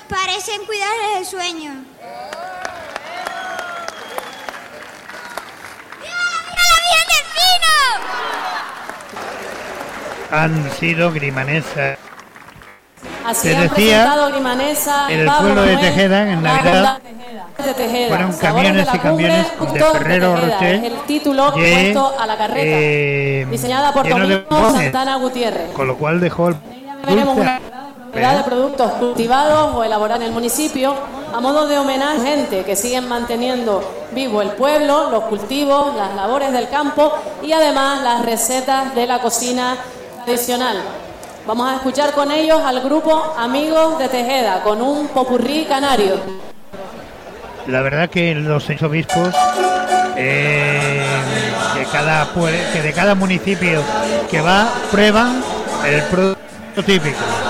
parecen cuidarles el sueño. Han sido Grimanesa. Así Se han decía presentado Grimanesa, en el Pablo pueblo de Noel, Tejeda, en Navidad, de Tejeda. fueron Sabores camiones de la y camiones cumbre, de Frutos Ferrero Tejeda, Rocher, es el título que, puesto a la carreta, diseñada por lleno de Domingo bombones, Santana Gutiérrez. con lo cual dejó el Veremos dulce. una variedad de productos cultivados o elaborados en el municipio a modo de homenaje a gente que siguen manteniendo vivo el pueblo, los cultivos, las labores del campo y además las recetas de la cocina tradicional. Vamos a escuchar con ellos al grupo Amigos de Tejeda con un popurrí canario. La verdad que los seis obispos que de cada municipio que va prueban el producto típico.